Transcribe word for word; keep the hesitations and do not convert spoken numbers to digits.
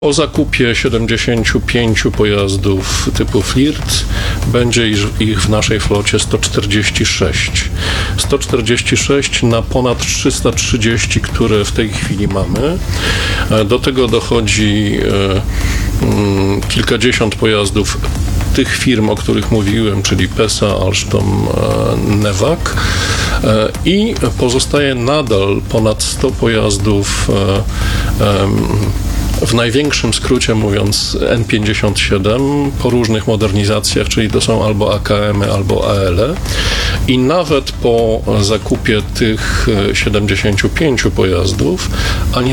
Po zakupie siedemdziesięciu pięciu pojazdów typu Flirt będzie ich w naszej flocie sto czterdzieści sześć. sto czterdzieści sześć na ponad trzysta trzydzieści, które w tej chwili mamy. Do tego dochodzi kilkadziesiąt pojazdów tych firm, o których mówiłem, czyli Pesa, Alstom, Newag, i pozostaje nadal ponad sto pojazdów, w największym skrócie mówiąc, N pięćdziesiąt siedem po różnych modernizacjach, czyli to są albo A K M-y, albo A L E, i nawet po zakupie tych siedemdziesięciu pięciu pojazdów ani